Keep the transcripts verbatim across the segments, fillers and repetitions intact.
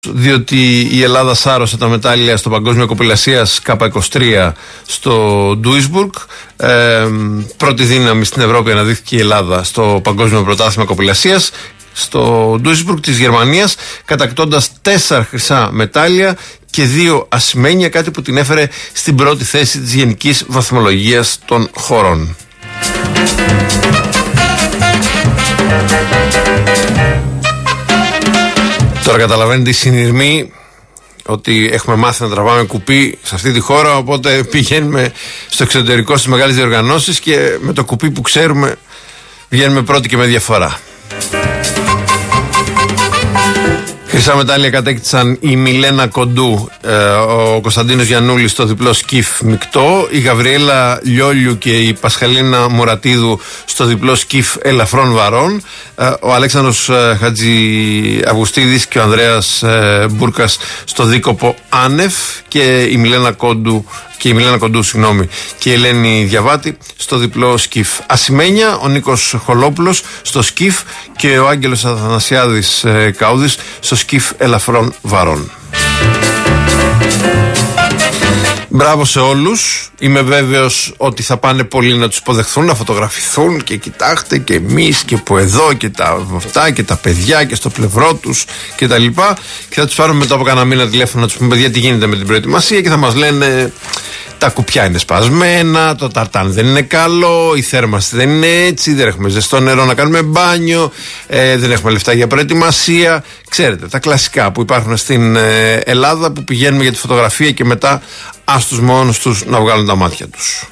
διότι η Ελλάδα σάρωσε τα μετάλλια στο Παγκόσμιο Κοπηλασίας Κάπα είκοσι τρία στο Ντούισμπουργκ. Ε, πρώτη δύναμη στην Ευρώπη αναδείχθηκε η Ελλάδα στο Παγκόσμιο Πρωτάθλημα Κοπηλασίας στο Ντούισμπουργκ της Γερμανίας, κατακτώντας τέσσερα χρυσά μετάλλια και δύο ασημένια, κάτι που την έφερε στην πρώτη θέση της γενικής βαθμολογίας των χωρών. Τώρα καταλαβαίνετε οι συνειρμοί ότι έχουμε μάθει να τραβάμε κουπί σε αυτή τη χώρα, οπότε πηγαίνουμε στο εξωτερικό στις μεγάλες διοργανώσεις και με το κουπί που ξέρουμε βγαίνουμε πρώτοι και με διαφορά. Χρυσά μετάλλια κατέκτησαν η Μιλένα Κοντού, ε, ο Κωνσταντίνος Γιαννούλης στο διπλό σκιφ μεικτό, η Γαβριέλα Λιόλιου και η Πασχαλίνα Μουρατίδου στο διπλό σκιφ ελαφρών βαρών, ε, ο Αλέξανδρος ε, Χατζη-Αυγουστίδης και ο Ανδρέας ε, Μπούρκας στο δίκοπο άνευ και η Μιλένα Κοντού και η Μιλένα Κοντού, συγγνώμη, και η Ελένη Διαβάτη στο διπλό σκιφ. Ασημένια, ο Νίκος Χολόπουλος στο σκιφ και ο Άγγελος Αθανασιάδης ε, Καούδης στο σκιφ ελαφρών βαρών. Μπράβο σε όλους. Είμαι βέβαιος ότι θα πάνε πολλοί να τους υποδεχθούν, να φωτογραφηθούν και κοιτάξτε και εμείς και που εδώ και τα αυτά και τα παιδιά και στο πλευρό τους και τα λοιπά. Και θα τους πάρουμε μετά από κανένα μήνα τηλέφωνο να τους πούμε παιδιά τι γίνεται με την προετοιμασία και θα μας λένε τα κουπιά είναι σπασμένα, το ταρτάν δεν είναι καλό, η θέρμανση δεν είναι έτσι, δεν έχουμε ζεστό νερό να κάνουμε μπάνιο, ε, δεν έχουμε λεφτά για προετοιμασία. Ξέρετε, τα κλασικά που υπάρχουν στην ε, Ελλάδα που πηγαίνουμε για τη φωτογραφία και μετά άστους μόνος τους να βγάλουν τα μάτια τους.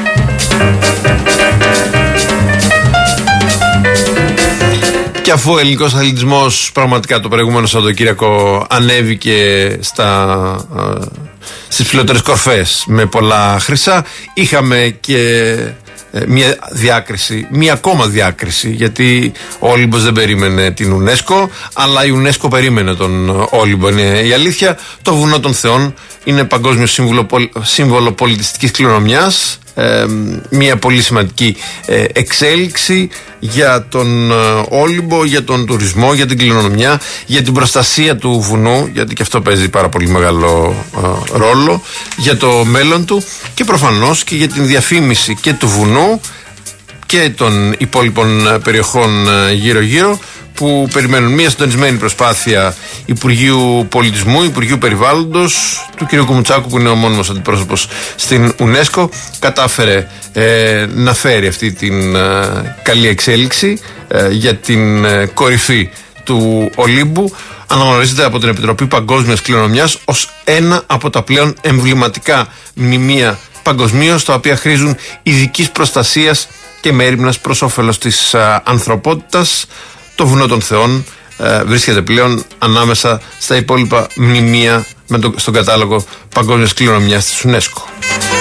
Και αφού ο ελληνικός αθλητισμός πραγματικά το προηγούμενο Σαββατοκύριακο ανέβηκε στα, στις ψηλότερες κορφές με πολλά χρυσά, είχαμε και μια διάκριση, μια ακόμα διάκριση, γιατί ο Όλυμπος δεν περίμενε την UNESCO, αλλά η UNESCO περίμενε τον Όλυμπο, είναι η αλήθεια. Το βουνό των Θεών είναι παγκόσμιο σύμβολο, σύμβολο πολιτιστικής κληρονομιάς, ε, μια πολύ σημαντική ε, εξέλιξη για τον ε, Όλυμπο, για τον τουρισμό, για την κληρονομιά, για την προστασία του βουνού, γιατί και αυτό παίζει πάρα πολύ μεγάλο ε, ρόλο, για το μέλλον του και προφανώς και για την διαφήμιση και του βουνού και των υπόλοιπων περιοχών γύρω-γύρω, που περιμένουν μια συντονισμένη προσπάθεια Υπουργείου Πολιτισμού, Υπουργείου Περιβάλλοντος, του κ. Κουμουτσάκου, που είναι ο μόνιμος αντιπρόσωπος στην UNESCO. Κατάφερε ε, να φέρει αυτή την ε, καλή εξέλιξη ε, για την ε, κορυφή του Ολύμπου. Αναγνωρίζεται από την Επιτροπή Παγκόσμιας Κληρονομιάς ως ένα από τα πλέον εμβληματικά μνημεία παγκοσμίως, τα οποία χρήζουν ειδικής προστασίας και μέριμνας προς όφελος της α, ανθρωπότητας. Το βουνό των Θεών ε, βρίσκεται πλέον ανάμεσα στα υπόλοιπα μνημεία με το, στον κατάλογο Παγκόσμιας Κληρονομιάς της UNESCO.